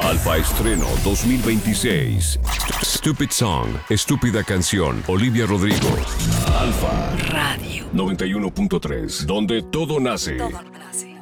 Alfa Estreno 2026. Stupid Song, Estúpida Canción, Olivia Rodrigo. Alfa Radio 91.3, donde todo nace. Todo